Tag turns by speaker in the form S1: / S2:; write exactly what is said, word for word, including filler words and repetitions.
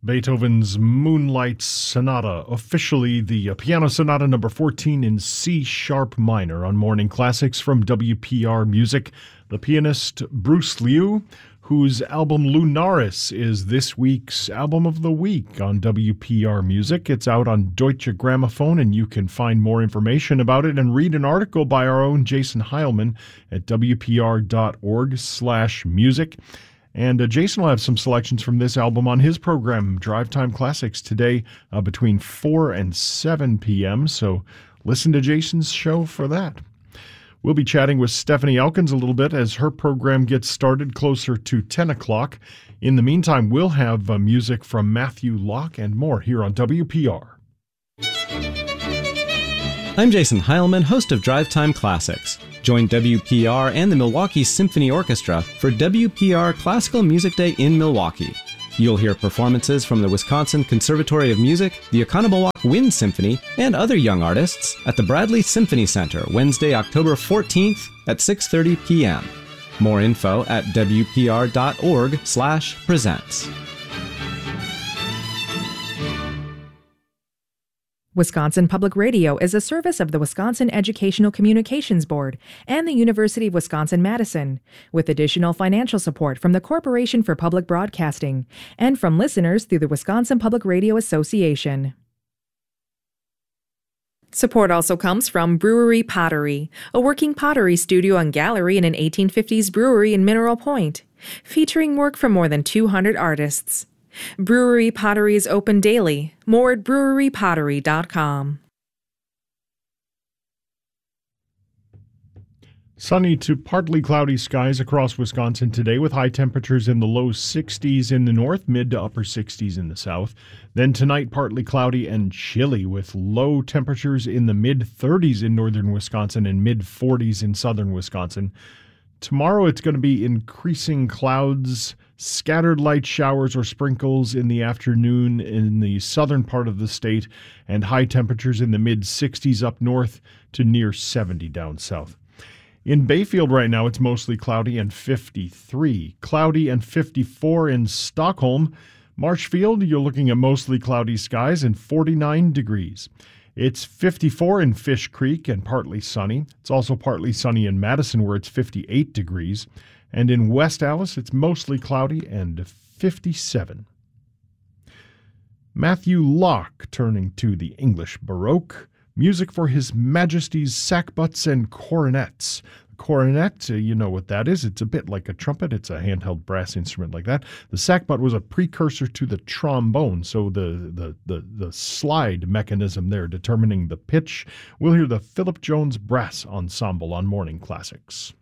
S1: Beethoven's Moonlight Sonata, officially the uh, Piano Sonata number fourteen in C sharp minor on Morning Classics from W P R Music. The pianist Bruce Liu, whose album Lunaris is this week's Album of the Week on W P R Music. It's out on Deutsche Grammophon, and you can find more information about it and read an article by our own Jason Heilman at w p r dot org slash music. And uh, Jason will have some selections from this album on his program, Drive Time Classics, today uh, between four and seven p.m., so listen to Jason's show for that. We'll be chatting with Stephanie Elkins a little bit as her program gets started closer to ten o'clock. In the meantime, we'll have uh, music from Matthew Locke and more here on W P R.
S2: I'm Jason Heilman, host of Drive Time Classics. Join W P R and the Milwaukee Symphony Orchestra for W P R Classical Music Day in Milwaukee. You'll hear performances from the Wisconsin Conservatory of Music, the Oconomowoc Wind Symphony, and other young artists at the Bradley Symphony Center Wednesday, October fourteenth at six thirty p.m. More info at w p r dot org slash presents.
S3: Wisconsin Public Radio is a service of the Wisconsin Educational Communications Board and the University of Wisconsin-Madison, with additional financial support from the Corporation for Public Broadcasting and from listeners through the Wisconsin Public Radio Association. Support also comes from Brewery Pottery, a working pottery studio and gallery in an eighteen fifties brewery in Mineral Point, featuring work from more than two hundred artists. Brewery Pottery is open daily. More at brewery pottery dot com.
S1: Sunny to partly cloudy skies across Wisconsin today with high temperatures in the low sixties in the north, mid to upper sixties in the south. Then tonight, partly cloudy and chilly with low temperatures in the mid thirties in northern Wisconsin and mid forties in southern Wisconsin. Tomorrow, it's going to be increasing clouds, scattered light showers or sprinkles in the afternoon in the southern part of the state, and high temperatures in the mid sixties up north to near seventy down south. In Bayfield right now, it's mostly cloudy and fifty-three. Cloudy and fifty-four in Stockholm. Marshfield, you're looking at mostly cloudy skies and forty-nine degrees. It's fifty-four in Fish Creek and partly sunny. It's also partly sunny in Madison where it's fifty-eight degrees. And in West Allis, it's mostly cloudy and fifty-seven. Matthew Locke turning to the English Baroque. Music for His Majesty's sackbuts and cornets. Cornet, uh, you know what that is. It's a bit like a trumpet. It's a handheld brass instrument like that. The sackbut was a precursor to the trombone, so the, the, the, the slide mechanism there determining the pitch. We'll hear the Philip Jones Brass Ensemble on Morning Classics.